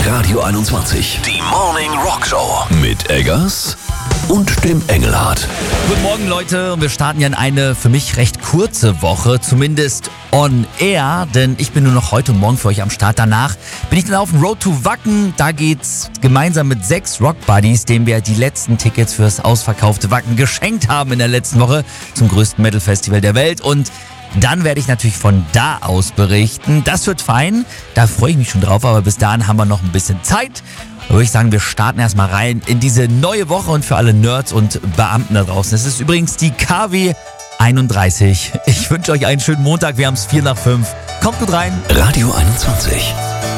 Radio 21. Die Morning Rock Show. Mit Eggers und dem Engelhardt. Guten Morgen, Leute. Und wir starten ja in eine für mich recht kurze Woche, zumindest on air, denn ich bin nur noch heute und morgen für euch am Start. Danach bin ich dann auf dem Road to Wacken. Da geht's gemeinsam mit 6 Rock Buddies, denen wir die letzten Tickets fürs ausverkaufte Wacken geschenkt haben in der letzten Woche zum größten Metal-Festival der Welt. Und dann werde ich natürlich von da aus berichten. Das wird fein, da freue ich mich schon drauf, aber bis dahin haben wir noch ein bisschen Zeit. Da würde ich sagen, wir starten erstmal rein in diese neue Woche und für alle Nerds und Beamten da draußen. Es ist übrigens die KW 31. Ich wünsche euch einen schönen Montag, wir haben es 4 nach 5. Kommt gut rein. Radio 21.